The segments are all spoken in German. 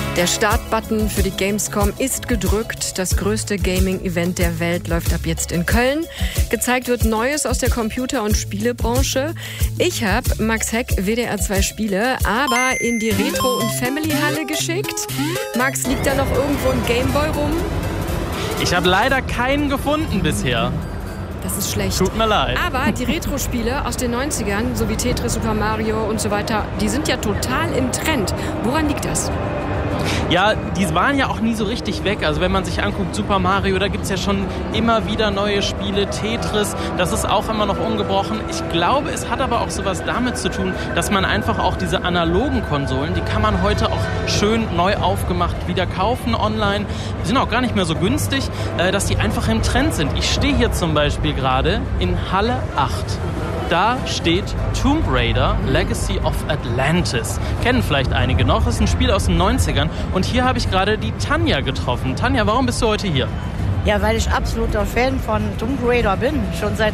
Der Startbutton für die Gamescom ist gedrückt. Das größte Gaming-Event der Welt läuft ab jetzt in Köln. Gezeigt wird Neues aus der Computer- und Spielebranche. Ich habe Max Heck, WDR 2 Spiele, aber in die Retro- und Family-Halle geschickt. Max, liegt da noch irgendwo ein Gameboy rum? Ich habe leider keinen gefunden bisher. Das ist schlecht. Tut mir leid. Aber die Retro-Spiele aus den 90ern, so wie Tetris, Super Mario und so weiter, die sind ja total im Trend. Woran liegt das? Ja, die waren ja auch nie so richtig weg. Also wenn man sich anguckt, Super Mario, da gibt es ja schon immer wieder neue Spiele. Tetris, das ist auch immer noch ungebrochen. Ich glaube, es hat aber auch sowas damit zu tun, dass man einfach auch diese analogen Konsolen, die kann man heute auch schön neu aufgemacht wieder kaufen online. Die sind auch gar nicht mehr so günstig, dass die einfach im Trend sind. Ich stehe hier zum Beispiel gerade in Halle 8. Da steht Tomb Raider Legacy of Atlantis. Kennen vielleicht einige noch. Das ist ein Spiel aus den 90ern. Und hier habe ich gerade die Tanja getroffen. Tanja, warum bist du heute hier? Ja, weil ich absoluter Fan von Tomb Raider bin. Schon seit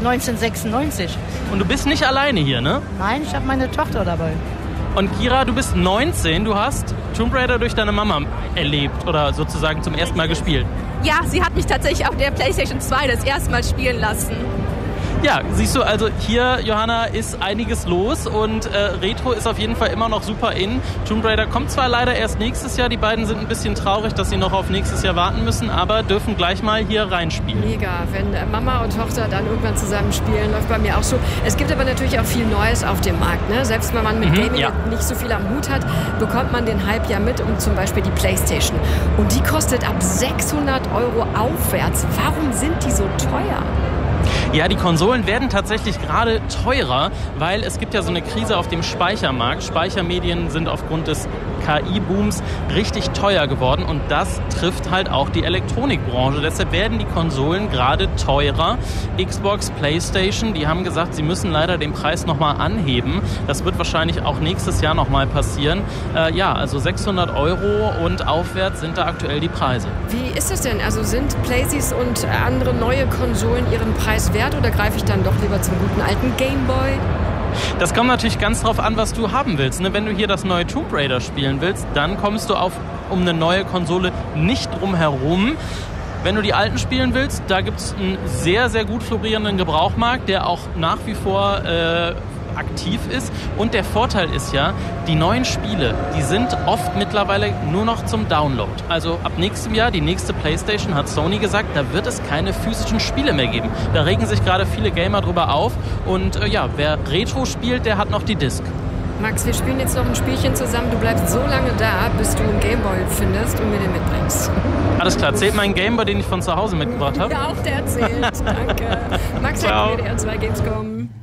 1996. Und du bist nicht alleine hier, ne? Nein, ich habe meine Tochter dabei. Und Kira, du bist 19. Du hast Tomb Raider durch deine Mama erlebt oder sozusagen zum ersten Mal gespielt. Ja, sie hat mich tatsächlich auf der PlayStation 2 das erste Mal spielen lassen. Ja, siehst du, also hier, Johanna, ist einiges los und Retro ist auf jeden Fall immer noch super in. Tomb Raider kommt zwar leider erst nächstes Jahr, die beiden sind ein bisschen traurig, dass sie noch auf nächstes Jahr warten müssen, aber dürfen gleich mal hier reinspielen. Mega, wenn Mama und Tochter dann irgendwann zusammen spielen, läuft bei mir auch so. Es gibt aber natürlich auch viel Neues auf dem Markt, ne? Selbst wenn man mit Gaming nicht so viel am Hut hat, bekommt man den Hype ja mit, um zum Beispiel die PlayStation. Und die kostet ab 600 € aufwärts. Warum sind die so teuer? Ja, die Konsolen werden tatsächlich gerade teurer, weil es gibt ja so eine Krise auf dem Speichermarkt. Speichermedien sind aufgrund des KI-Booms richtig teuer geworden und das trifft halt auch die Elektronikbranche. Deshalb werden die Konsolen gerade teurer. Xbox, PlayStation, die haben gesagt, sie müssen leider den Preis nochmal anheben. Das wird wahrscheinlich auch nächstes Jahr nochmal passieren. Also 600 € und aufwärts sind da aktuell die Preise. Wie ist das denn? Also sind Playsys und andere neue Konsolen ihren Preis wert oder greife ich dann doch lieber zum guten alten Gameboy? Das kommt natürlich ganz drauf an, was du haben willst. Ne? Wenn du hier das neue Tomb Raider spielen willst, dann kommst du um eine neue Konsole nicht drum herum. Wenn du die alten spielen willst, da gibt es einen sehr, sehr gut florierenden Gebrauchmarkt, der auch nach wie vor aktiv ist. Und der Vorteil ist ja, die neuen Spiele, die sind oft mittlerweile nur noch zum Download. Also ab nächstem Jahr, die nächste PlayStation, hat Sony gesagt, da wird es keine physischen Spiele mehr geben. Da regen sich gerade viele Gamer drüber auf. Und wer Retro spielt, der hat noch die Disc. Max, wir spielen jetzt noch ein Spielchen zusammen. Du bleibst so lange da, bis du einen Gameboy findest und mir den mitbringst. Alles klar, zählt mein Gameboy, den ich von zu Hause mitgebracht habe? Ja, auch der zählt. Danke. Max Heck, WDR 2 Gamescom.